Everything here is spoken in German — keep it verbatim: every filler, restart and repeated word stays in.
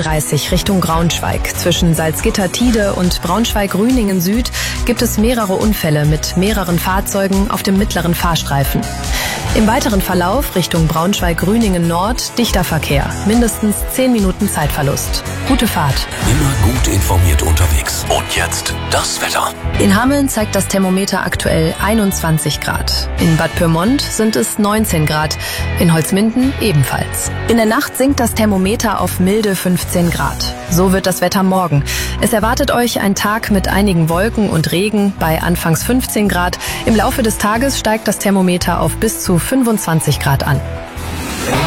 dreißig Richtung Braunschweig. Zwischen Salzgitter-Tiede und Braunschweig-Rüningen Süd gibt es mehrere Unfälle mit mehreren Fahrzeugen auf dem mittleren Fahrstreifen. Im weiteren Verlauf Richtung Braunschweig-Rüningen Nord dichter Verkehr. Mindestens zehn Minuten Zeitverlust. Gute Fahrt. Immer gut informiert unterwegs. Und jetzt das Wetter. In Hameln zeigt das Thermometer aktuell einundzwanzig Grad. In Bad Pyrmont sind es neunzehn Grad. In Holzminden ebenfalls. In der Nacht sinkt das Thermometer auf milde fünfzehn Grad. So wird das Wetter morgen. Es erwartet euch ein Tag mit einigen Wolken und Regen bei anfangs fünfzehn Grad. Im Laufe des Tages steigt das Thermometer auf bis zu fünfundzwanzig Grad an.